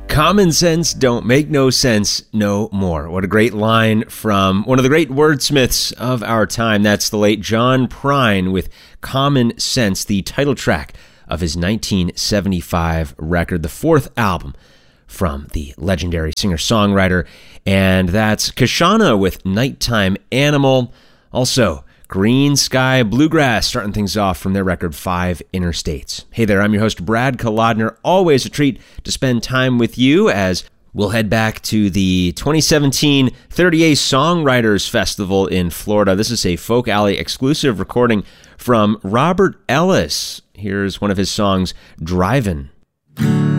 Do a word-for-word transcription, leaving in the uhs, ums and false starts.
Common sense don't make no sense no more. What a great line from one of the great wordsmiths of our time. That's the late John Prine with Common Sense, the title track of his nineteen seventy-five record, the fourth album from the legendary singer-songwriter. And that's Kashana with Nighttime Animal. Also, Green Sky Bluegrass starting things off from their record Five Interstates. Hey there, I'm your host Brad Kolodner. Always a treat to spend time with you as we'll head back to the twenty seventeen thirty-eight Songwriters Festival in Florida. This is a Folk Alley exclusive recording from Robert Ellis. Here's one of his songs, Drivin'.